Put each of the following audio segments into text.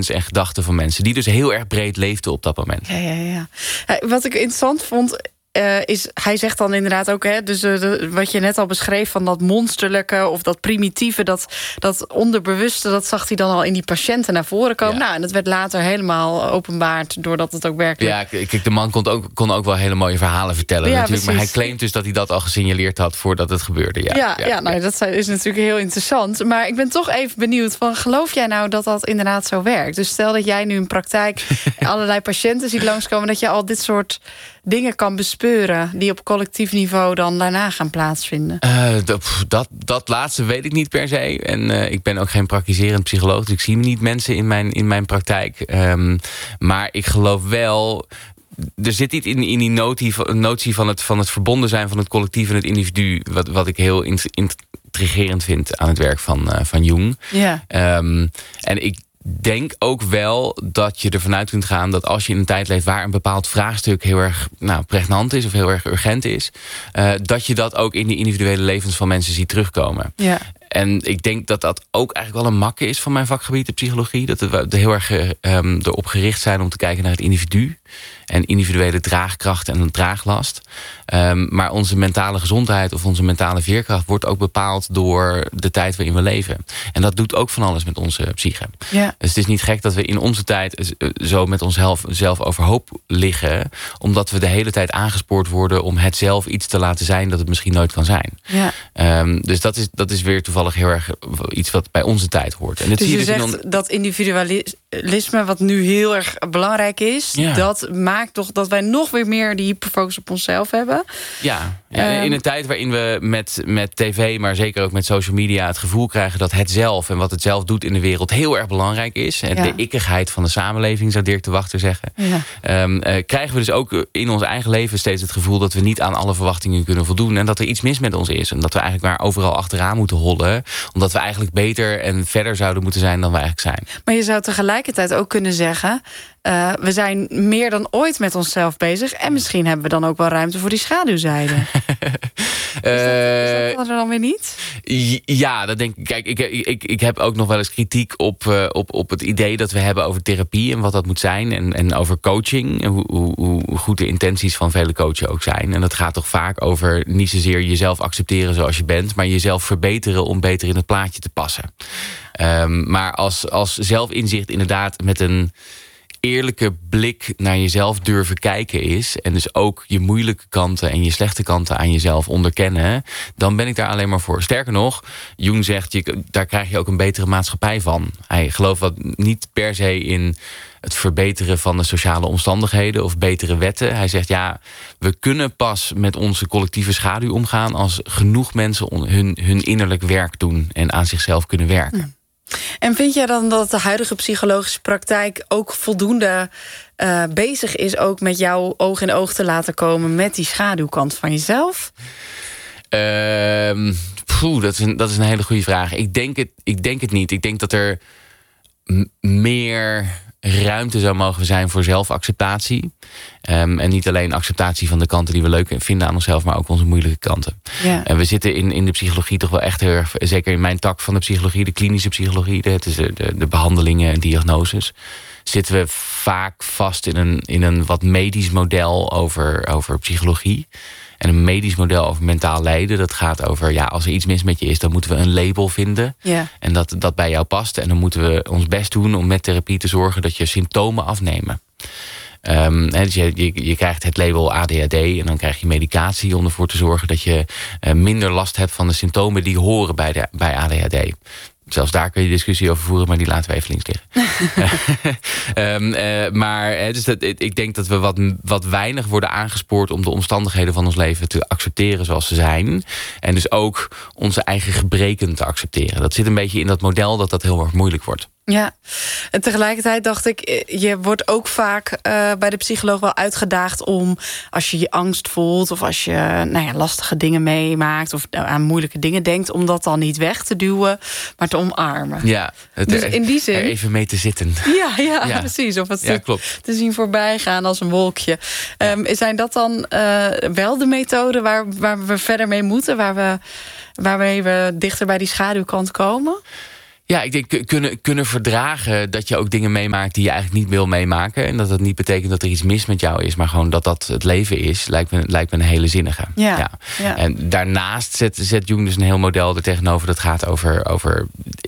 gevoelens en gedachten van mensen, die dus heel erg breed leefden op dat moment. Ja. Wat ik interessant vond, is, hij zegt dan inderdaad ook, dus wat je net al beschreef van dat monsterlijke of dat primitieve, dat onderbewuste, dat zag hij dan al in die patiënten naar voren komen. Nou, en dat werd later helemaal openbaard doordat het ook werkelijk... Ja, kijk, de man kon ook wel hele mooie verhalen vertellen natuurlijk, precies. maar hij claimt dus dat hij dat al gesignaleerd had voordat het gebeurde. Nou, dat is natuurlijk heel interessant. Maar ik ben toch even benieuwd van, geloof jij nou dat dat inderdaad zo werkt? Dus stel dat jij nu in praktijk allerlei patiënten ziet langskomen, dat je al dit soort dingen kan bespeuren die op collectief niveau dan daarna gaan plaatsvinden? Dat laatste weet ik niet per se. En ik ben ook geen praktiserend psycholoog, dus ik zie niet mensen in mijn praktijk. Maar ik geloof wel, er zit iets in die notie van het verbonden zijn van het collectief en het individu, wat ik heel intrigerend vind aan het werk van Jung. Ja. En ik denk ook wel dat je ervan uit kunt gaan dat als je in een tijd leeft waar een bepaald vraagstuk heel erg pregnant is of heel erg urgent is, dat je dat ook in de individuele levens van mensen ziet terugkomen. Ja. En ik denk dat dat ook eigenlijk wel een makke is van mijn vakgebied, de psychologie. Dat we heel erg erop gericht zijn om te kijken naar het individu en individuele draagkracht en draaglast. Maar onze mentale gezondheid of onze mentale veerkracht wordt ook bepaald door de tijd waarin we leven. En dat doet ook van alles met onze psyche. Ja. Dus het is niet gek dat we in onze tijd zo met onszelf overhoop liggen, omdat we de hele tijd aangespoord worden om het zelf iets te laten zijn dat het misschien nooit kan zijn. Ja. Dus dat is weer toevallig heel erg iets wat bij onze tijd hoort. En dus je zegt dat individualisme, wat nu heel erg belangrijk is, dat maakt toch dat wij nog weer meer die hyperfocus op onszelf hebben. Ja, in een tijd waarin we met tv, maar zeker ook met social media, het gevoel krijgen dat het zelf en wat het zelf doet in de wereld heel erg belangrijk is. En de ikkigheid van de samenleving, zou Dirk de Wachter zeggen. Ja. Krijgen we dus ook in ons eigen leven steeds het gevoel dat we niet aan alle verwachtingen kunnen voldoen. En dat er iets mis met ons is. En dat we eigenlijk maar overal achteraan moeten hollen, omdat we eigenlijk beter en verder zouden moeten zijn dan we eigenlijk zijn. Maar je zou tegelijkertijd ook kunnen zeggen, we zijn meer dan ooit met onszelf bezig. En misschien hebben we dan ook wel ruimte voor die schaduwzijde. Is dat er dan weer niet? Ja, dat denk ik. Kijk, ik heb ook nog wel eens kritiek op het idee dat we hebben over therapie en wat dat moet zijn. En over coaching. En hoe goed de intenties van vele coachen ook zijn. En dat gaat toch vaak over niet zozeer jezelf accepteren zoals je bent, maar jezelf verbeteren om beter in het plaatje te passen. Maar als zelfinzicht inderdaad met een eerlijke blik naar jezelf durven kijken is, en dus ook je moeilijke kanten en je slechte kanten aan jezelf onderkennen, dan ben ik daar alleen maar voor. Sterker nog, Jung zegt, daar krijg je ook een betere maatschappij van. Hij gelooft niet per se in het verbeteren van de sociale omstandigheden of betere wetten. Hij zegt, we kunnen pas met onze collectieve schaduw omgaan als genoeg mensen hun innerlijk werk doen en aan zichzelf kunnen werken. En vind jij dan dat de huidige psychologische praktijk ook voldoende bezig is ook met jou oog in oog te laten komen met die schaduwkant van jezelf? Dat is een hele goede vraag. Ik denk het niet. Ik denk dat er meer ruimte zou mogen zijn voor zelfacceptatie. En niet alleen acceptatie van de kanten die we leuk vinden aan onszelf, maar ook onze moeilijke kanten. Ja. En we zitten in de psychologie toch wel echt heel erg, zeker in mijn tak van de psychologie, de klinische psychologie, de behandelingen en diagnoses, zitten we vaak vast in een wat medisch model over psychologie. En een medisch model over mentaal lijden. Dat gaat over, als er iets mis met je is, dan moeten we een label vinden. Ja. En dat bij jou past. En dan moeten we ons best doen om met therapie te zorgen dat je symptomen afnemen. Dus je krijgt het label ADHD en dan krijg je medicatie om ervoor te zorgen dat je minder last hebt van de symptomen die horen bij ADHD. Zelfs daar kun je discussie over voeren, maar die laten we even links liggen. Ik denk dat we wat weinig worden aangespoord om de omstandigheden van ons leven te accepteren zoals ze zijn. En dus ook onze eigen gebreken te accepteren. Dat zit een beetje in dat model dat heel erg moeilijk wordt. Ja, en tegelijkertijd dacht ik, je wordt ook vaak bij de psycholoog wel uitgedaagd om, als je angst voelt of als je lastige dingen meemaakt of aan moeilijke dingen denkt, om dat dan niet weg te duwen, maar te omarmen. Ja, dus in die zin er even mee te zitten. Ja, precies. Of het te zien voorbij gaan als een wolkje. Zijn dat dan wel de methoden waar we verder mee moeten, waarmee we dichter bij die schaduwkant komen? Ja, ik denk kunnen verdragen dat je ook dingen meemaakt die je eigenlijk niet wil meemaken. En dat niet betekent dat er iets mis met jou is, maar gewoon dat het leven is, lijkt me een hele zinnige. Ja. En daarnaast zet Jung dus een heel model er tegenover. Dat gaat over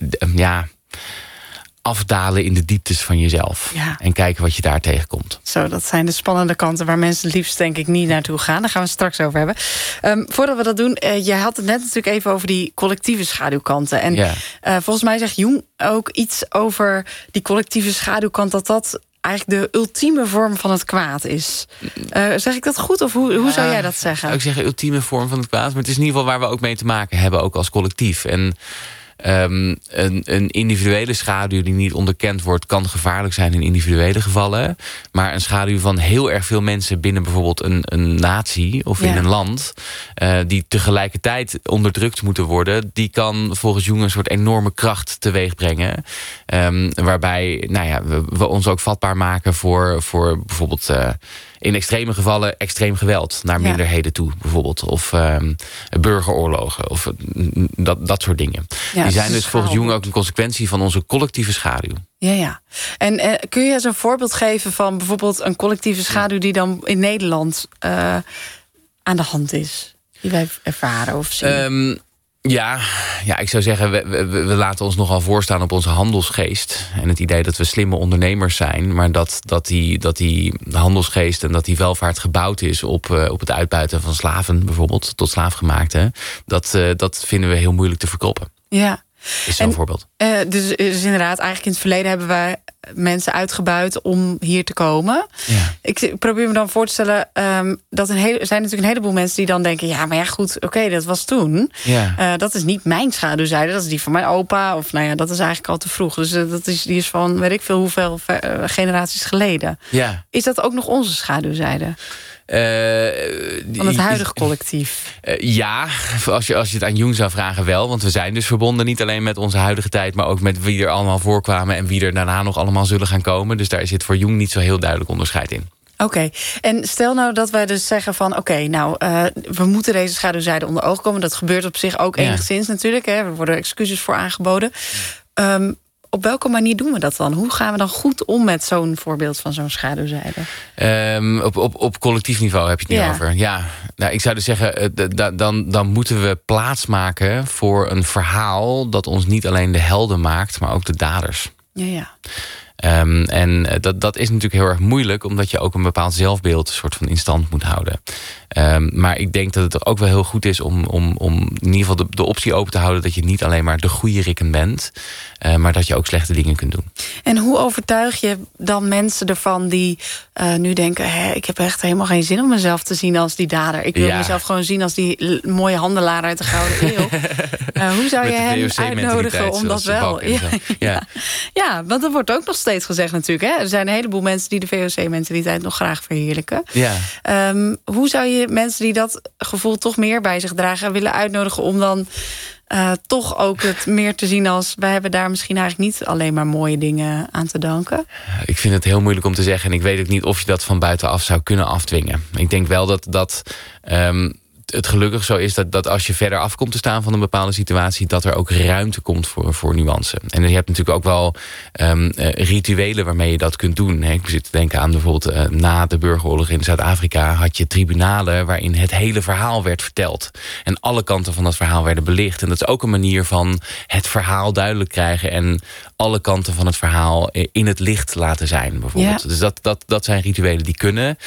afdalen in de dieptes van jezelf. Ja. En kijken wat je daar tegenkomt. Zo, dat zijn de spannende kanten waar mensen het liefst denk ik niet naartoe gaan. Daar gaan we het straks over hebben. Voordat we dat doen, jij had het net natuurlijk even over die collectieve schaduwkanten. En volgens mij zegt Jung ook iets over die collectieve schaduwkant, dat eigenlijk de ultieme vorm van het kwaad is. Zeg ik dat goed? Of hoe zou jij dat zeggen? Ik zeg ultieme vorm van het kwaad. Maar het is in ieder geval waar we ook mee te maken hebben, ook als collectief. En een individuele schaduw die niet onderkend wordt, kan gevaarlijk zijn in individuele gevallen. Maar een schaduw van heel erg veel mensen binnen bijvoorbeeld een natie of in een land, die tegelijkertijd onderdrukt moeten worden, die kan volgens Jung een soort enorme kracht teweeg brengen. Waarbij we ons ook vatbaar maken voor bijvoorbeeld in extreme gevallen extreem geweld naar minderheden toe, bijvoorbeeld. Of burgeroorlogen. Of dat soort dingen. Ja, die zijn dus volgens Jung ook een consequentie van onze collectieve schaduw. Ja. En kun je eens een voorbeeld geven van bijvoorbeeld een collectieve schaduw die dan in Nederland aan de hand is? Die wij ervaren of zien? Ja, ik zou zeggen, we laten ons nogal voorstaan op onze handelsgeest. En het idee dat we slimme ondernemers zijn. Maar dat die handelsgeest en dat die welvaart gebouwd is op het uitbuiten van slaven, bijvoorbeeld, tot slaafgemaakte. Dat vinden we heel moeilijk te verkroppen. Ja. Is zo'n voorbeeld. Dus inderdaad, eigenlijk in het verleden hebben wij mensen uitgebuit om hier te komen. Ja. Ik probeer me dan voor te stellen dat er zijn natuurlijk een heleboel mensen die dan denken, ja, maar ja, goed, oké, dat was toen. Ja. Dat is niet mijn schaduwzijde, dat is die van mijn opa. Of dat is eigenlijk al te vroeg. Dus die is van weet ik veel hoeveel generaties geleden. Ja. Is dat ook nog onze schaduwzijde? Van het huidige collectief. Als je het aan Jung zou vragen wel. Want we zijn dus verbonden niet alleen met onze huidige tijd, maar ook met wie er allemaal voorkwamen en wie er daarna nog allemaal zullen gaan komen. Dus daar zit voor Jung niet zo heel duidelijk onderscheid in. Oké. En stel nou dat wij dus zeggen van we moeten deze schaduwzijde onder ogen komen. Dat gebeurt op zich ook enigszins natuurlijk. Hè. Er worden excuses voor aangeboden. Op welke manier doen we dat dan? Hoe gaan we dan goed om met zo'n voorbeeld van zo'n schaduwzijde? Op collectief niveau heb je het niet over. Ja, ik zou dus zeggen, dan moeten we plaats maken voor een verhaal dat ons niet alleen de helden maakt, maar ook de daders. Ja. Dat is natuurlijk heel erg moeilijk, omdat je ook een bepaald zelfbeeld soort van in stand moet houden. Maar ik denk dat het er ook wel heel goed is om in ieder geval de optie open te houden dat je niet alleen maar de goede rikken bent, maar dat je ook slechte dingen kunt doen. En hoe overtuig je dan mensen ervan die nu denken, ik heb echt helemaal geen zin om mezelf te zien als die dader. Ik wil mezelf gewoon zien als die mooie handelaar uit de Gouden Eeuw. Hoe zou je hem uitnodigen om dat wel? Ja, want er wordt ook nog steeds gezegd natuurlijk. Hè? Er zijn een heleboel mensen die de VOC-mentaliteit nog graag verheerlijken. Ja. Hoe zou je mensen die dat gevoel toch meer bij zich dragen willen uitnodigen om dan toch ook het meer te zien als wij hebben daar misschien eigenlijk niet alleen maar mooie dingen aan te danken? Ik vind het heel moeilijk om te zeggen en ik weet ook niet of je dat van buitenaf zou kunnen afdwingen. Ik denk wel dat het gelukkig zo is dat als je verder af komt te staan van een bepaalde situatie, dat er ook ruimte komt voor nuance. En je hebt natuurlijk ook wel rituelen waarmee je dat kunt doen. Ik zit te denken aan bijvoorbeeld na de burgeroorlog in Zuid-Afrika had je tribunalen waarin het hele verhaal werd verteld. En alle kanten van dat verhaal werden belicht. En dat is ook een manier van het verhaal duidelijk krijgen en alle kanten van het verhaal in het licht laten zijn, bijvoorbeeld. Ja. Dus dat zijn rituelen die kunnen.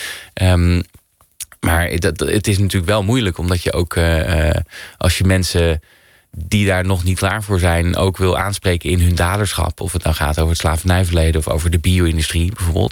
Maar het is natuurlijk wel moeilijk, omdat je ook als je mensen die daar nog niet klaar voor zijn ook wil aanspreken in hun daderschap, of het nou gaat over het slavernijverleden of over de bio-industrie bijvoorbeeld,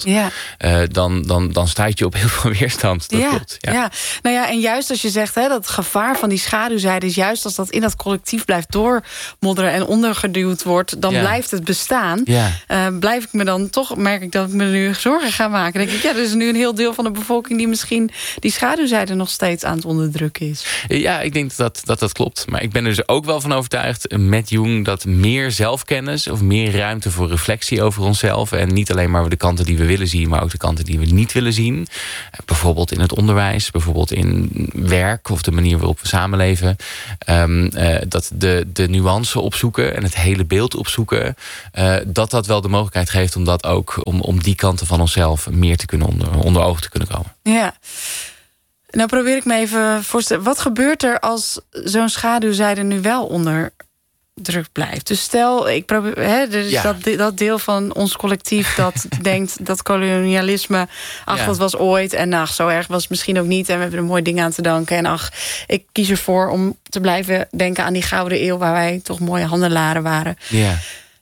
dan stuit je op heel veel weerstand. Dat klopt. Ja. Nou ja, en juist als je zegt dat het gevaar van die schaduwzijde is juist als dat in dat collectief blijft doormodderen en ondergeduwd wordt, dan blijft het bestaan. Blijf ik me dan toch, merk ik dat ik me nu zorgen ga maken. Denk ik, er is nu een heel deel van de bevolking die misschien die schaduwzijde nog steeds aan het onderdrukken is. Ja, ik denk dat klopt. Maar ik ben er dus ook wel van overtuigd met Jung dat meer zelfkennis of meer ruimte voor reflectie over onszelf, en niet alleen maar de kanten die we willen zien, maar ook de kanten die we niet willen zien. Bijvoorbeeld in het onderwijs, bijvoorbeeld in werk of de manier waarop we samenleven. Dat de nuance opzoeken en het hele beeld opzoeken, dat wel de mogelijkheid geeft om dat ook, om die kanten van onszelf meer te kunnen onder ogen te kunnen komen. Ja. Nou probeer ik me even voorstellen. Wat gebeurt er als zo'n schaduwzijde nu wel onder druk blijft? Dus stel, ik probeer, dat deel van ons collectief dat denkt dat kolonialisme, dat was ooit, en zo erg was het misschien ook niet, en we hebben er mooie dingen aan te danken, en ik kies ervoor om te blijven denken aan die gouden eeuw waar wij toch mooie handelaren waren. Ja.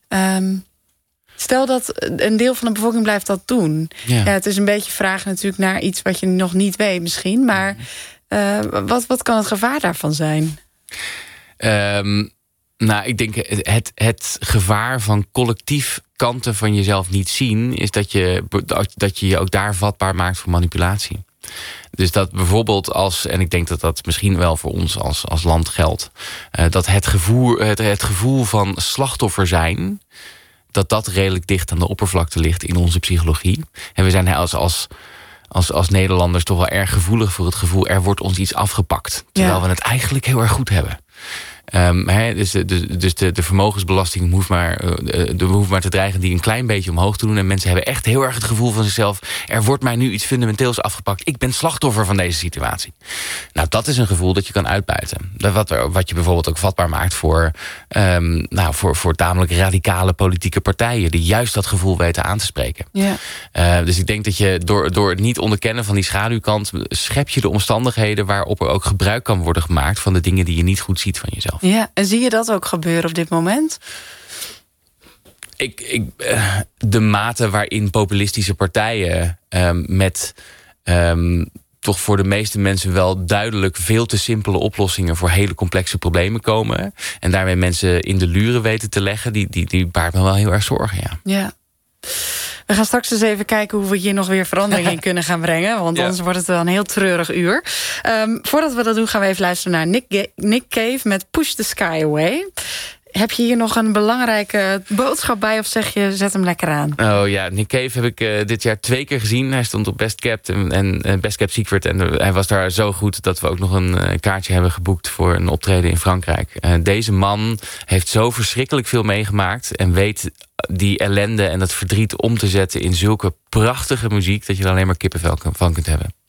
Stel dat een deel van de bevolking blijft dat doen. Ja, het is een beetje vraag natuurlijk naar iets wat je nog niet weet misschien. Maar wat kan het gevaar daarvan zijn? Ik denk het gevaar van collectief kanten van jezelf niet zien, is dat je ook daar vatbaar maakt voor manipulatie. Dus dat bijvoorbeeld en ik denk dat dat misschien wel voor ons als land geldt, dat het gevoel van slachtoffer zijn, dat redelijk dicht aan de oppervlakte ligt in onze psychologie. En we zijn als Nederlanders toch wel erg gevoelig voor het gevoel, er wordt ons iets afgepakt, terwijl we het eigenlijk heel erg goed hebben. Dus de vermogensbelasting hoeft maar te dreigen die een klein beetje omhoog te doen. En mensen hebben echt heel erg het gevoel van zichzelf, er wordt mij nu iets fundamenteels afgepakt. Ik ben slachtoffer van deze situatie. Nou, dat is een gevoel dat je kan uitbuiten. Wat je bijvoorbeeld ook vatbaar maakt voor tamelijk radicale politieke partijen die juist dat gevoel weten aan te spreken. Ja. Dus ik denk dat je door het niet onderkennen van die schaduwkant, schep je de omstandigheden waarop er ook gebruik kan worden gemaakt van de dingen die je niet goed ziet van jezelf. Ja, en zie je dat ook gebeuren op dit moment? De mate waarin populistische partijen met toch voor de meeste mensen wel duidelijk veel te simpele oplossingen voor hele complexe problemen komen, en daarmee mensen in de luren weten te leggen, die baart me wel heel erg zorgen. Ja. We gaan straks eens even kijken hoe we hier nog weer verandering in kunnen gaan brengen. Want anders wordt het wel een heel treurig uur. Voordat we dat doen, gaan we even luisteren naar Nick Cave met Push the Sky Away. Heb je hier nog een belangrijke boodschap bij, of zeg je, zet hem lekker aan? Oh ja, Nick Cave heb ik dit jaar 2 keer gezien. Hij stond op Best Kept en Best Kept Secret. En hij was daar zo goed dat we ook nog een kaartje hebben geboekt voor een optreden in Frankrijk. Deze man heeft zo verschrikkelijk veel meegemaakt en weet die ellende en dat verdriet om te zetten in zulke prachtige muziek dat je er alleen maar kippenvel van kunt hebben.